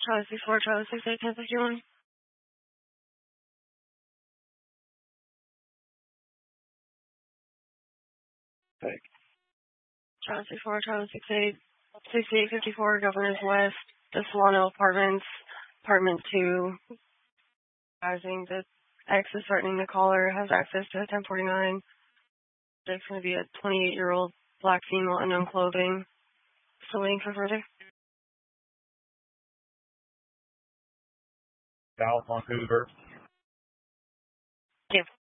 Charlie 64, Charlie 68, 1051. Thank Charlie 64, Charlie 68, 6854, Governor's West, the Solano Apartments, Apartment 2. Advising that X is threatening the caller, has access to 1049. It's going to be a 28-year-old black female, unknown clothing. Still waiting for further. South on Hoover. Yeah.